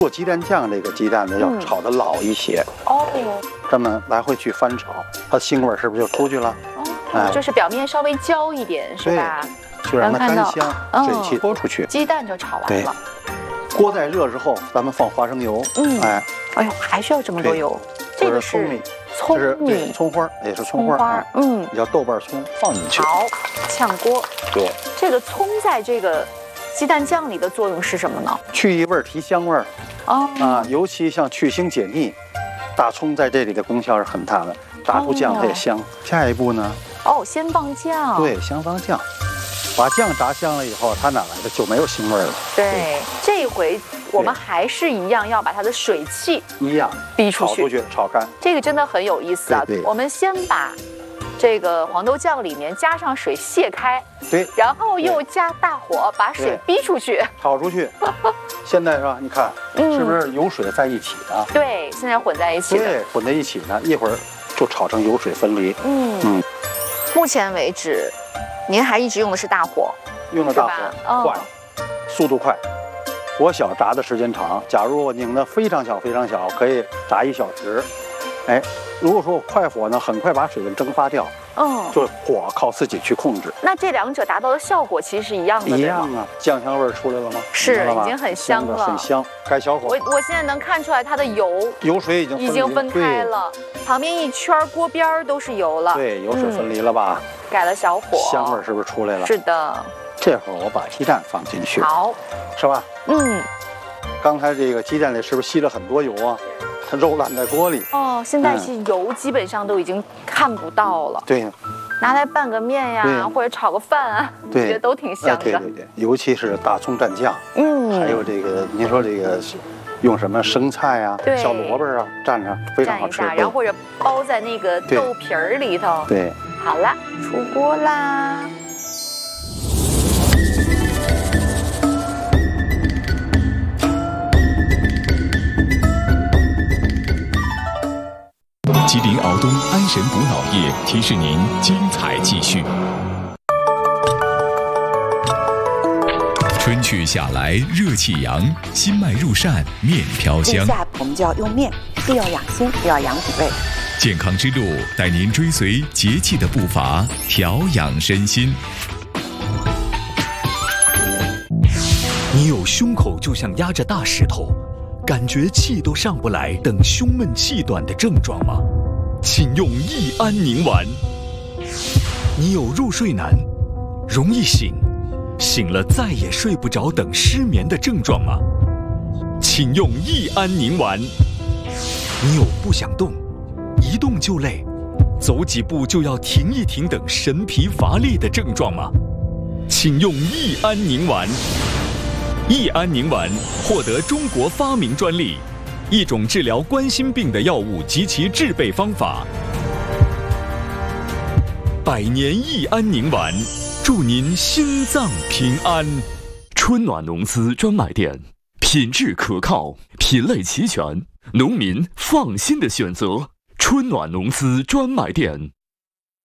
做鸡蛋酱，这个鸡蛋呢要炒的老一些哦， 这么来回去翻炒，它腥味是不是就出去了？ 就是表面稍微焦一点，是吧？ 就让它干香，水气拖出去， 鸡蛋就炒完了。 锅在热之后，咱们放花生油。 哎呦，还需要这么多油？这个是葱米，葱花也是葱花，也叫豆瓣葱，放进去。 好，炝锅。 对， 这个葱在这个鸡蛋酱里的作用是什么呢？ 去异味、提香味儿。尤其像去腥解腻，大葱在这里的功效是很大的，炸出酱它也香。下一步呢？ 先放酱。 对，先放酱。把酱炸香了以后，它哪来的就没有腥味了。 对，这回我们还是一样要把它的水汽逼出去， 炒干。 这个真的很有意思啊！我们先把这个黄豆酱里面加上水泄开， 对， 然后又加大火把水逼出去， 炒出去。现在是吧？你看，是不是油水在一起的？ 对，现在混在一起的。 对，混在一起呢，一会儿就炒成油水分离。 目前为止，您还一直用的是大火， 用的大火，快，速度快，火小炸的时间长。假如我拧的非常小，可以炸1小时。如果说我快火呢，很快把水分蒸发掉。就火靠自己去控制。 那这两者达到的效果其实是一样的， 一样啊，酱香味出来了吗？ 是，已经很香了， 很香。开小火。 我现在能看出来它的油水已经分开了，旁边一圈锅边都是油了。 对，油水分离了吧？ 改了小火， 香味是不是出来了？ 是的。 这会儿我把鸡蛋放进去， 好， 是吧？刚才这个鸡蛋里是不是吸了很多油啊？它肉烂在锅里。 现在是油基本上都已经看不到了。 对。 拿来拌个面呀，或者炒个饭啊，我觉得都挺香的。 对，尤其是大葱蘸酱，还有这个，您说这个用什么生菜啊、小萝卜啊蘸着，非常好吃。 然后或者包在那个豆皮儿里头。 对， 好了，出锅啦。 吉林敖东安神补脑液提示您精彩继续。春去夏来热气扬，心脉入善，面飘香。 下我们就要用面，既要养心，又要养脾胃。 健康之路带您追随节气的步伐，调养身心。 你有胸口就像压着大石头，感觉气都上不来等胸闷气短的症状吗？请用益安宁丸。你有入睡难、容易醒、醒了再也睡不着等失眠的症状吗？请用益安宁丸。你有不想动、一动就累、走几步就要停一停等神疲乏力的症状吗？请用益安宁丸。益安宁丸获得中国发明专利，一种治疗冠心病的药物及其制备方法。百年益安宁丸，祝您心脏平安。春暖农资专卖店，品质可靠，品类齐全，农民放心的选择。春暖农资专卖店。